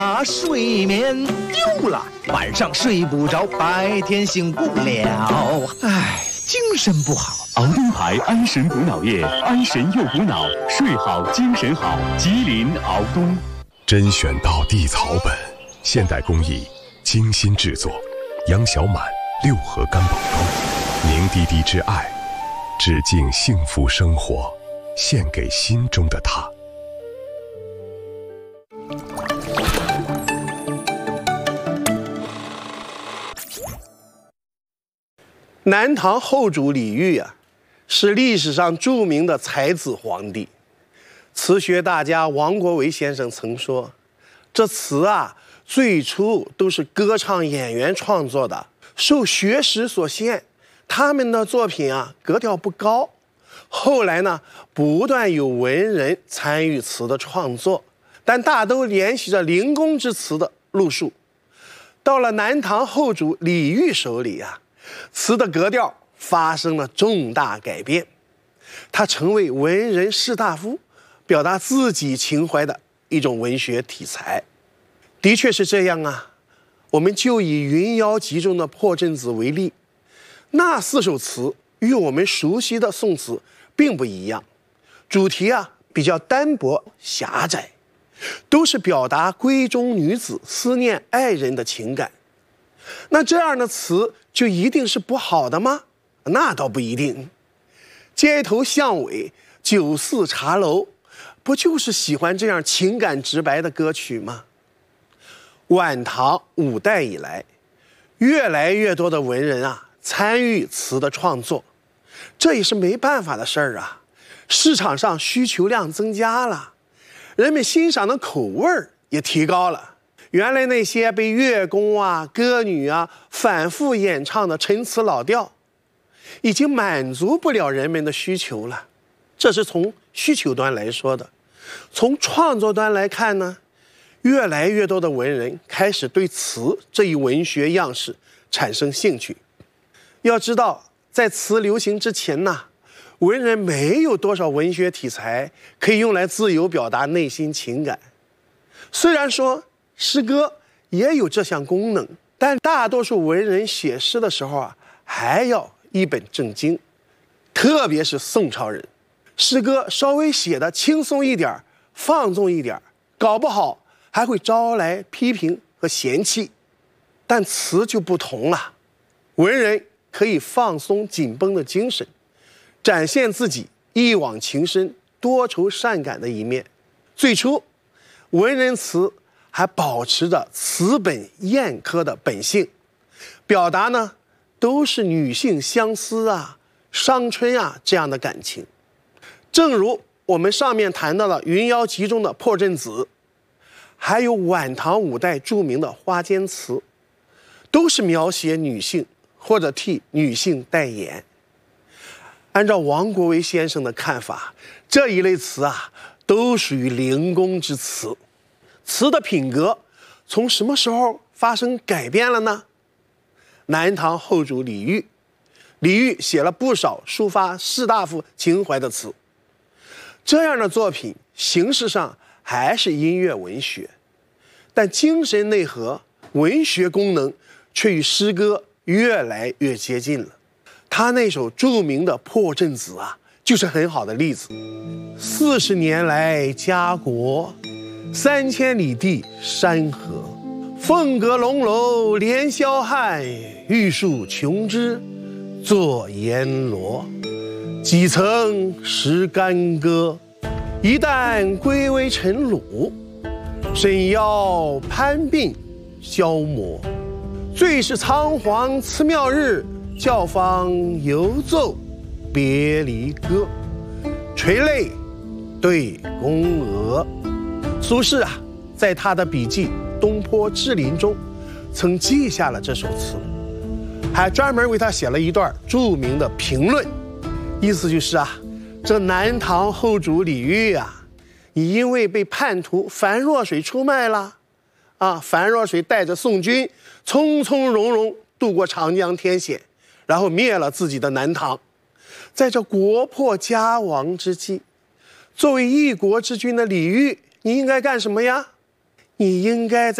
睡眠丢了，晚上睡不着，白天醒不了，唉，精神不好。 熬东牌安神补脑液，安神又补脑，睡好精神好。吉林熬东， 甄选到地草本，现代工艺，精心制作，杨小满六合干宝膏，凝滴滴之爱，致敬幸福生活，献给心中的他。 南唐后主李煜啊，是历史上著名的才子皇帝。词学大家王国维先生曾说，这词啊，最初都是歌唱演员创作的，受学识所限，他们的作品啊格调不高。后来呢，不断有文人参与词的创作，但大都联系着灵宫之词的路数。到了南唐后主李煜手里啊，词的格调发生了重大改变，他成为文人士大夫表达自己情怀的一种文学题材。的确是这样啊，我们就以《云妖集》中的破阵子为例，那4首词与我们熟悉的宋词并不一样，主题啊比较单薄狭窄，都是表达闺中女子思念爱人的情感。那这样的词就一定是不好的吗？那倒不一定。街头巷尾、酒肆茶楼，不就是喜欢这样情感直白的歌曲吗？晚唐5代以来，越来越多的文人啊参与词的创作，这也是没办法的事儿啊。市场上需求量增加了，人们欣赏的口味也提高了。原来那些被乐工啊、歌女啊反复演唱的陈词老调，已经满足不了人们的需求了。这是从需求端来说的。从创作端来看呢，越来越多的文人开始对词这一文学样式产生兴趣。要知道，在词流行之前呢，文人没有多少文学题材可以用来自由表达内心情感。虽然说诗歌也有这项功能，但大多数文人写诗的时候啊，还要一本正经。特别是宋朝人，诗歌稍微写的轻松一点、放纵一点，搞不好还会招来批评和嫌弃。但词就不同了，文人可以放松紧绷的精神，展现自己一往情深、多愁善感的一面。最初，文人词还保持着词本艳科的本性，表达呢都是女性相思啊、伤春啊这样的感情。正如我们上面谈到了《云妖集》中的破阵子，还有晚唐5代著名的花间词，都是描写女性或者替女性代言。按照王国维先生的看法，这一类词啊都属于灵宫之词。词的品格从什么时候发生改变了呢？南唐后主李煜，李煜写了不少抒发士大夫情怀的词，这样的作品形式上还是音乐文学，但精神内核、文学功能却与诗歌越来越接近了。他那首著名的《破阵子》啊，就是很好的例子。40年来家国，3000里地山河，凤阁龙楼连霄汉，玉树琼枝作阎罗。几曾识干戈，一旦归为尘虏，沈腰攀鬓消磨。最是仓皇辞庙日，教坊犹奏别离歌。垂泪对宫娥。苏轼啊，在他的笔记《东坡志林》中，曾记下了这首词，还专门为他写了一段著名的评论。意思就是啊，这南唐后主李煜啊，你因为被叛徒樊若水出卖了，樊若水带着宋军从从容容渡过长江天险，然后灭了自己的南唐。在这国破家亡之际，作为一国之君的李煜，你应该干什么呀？ 你应该在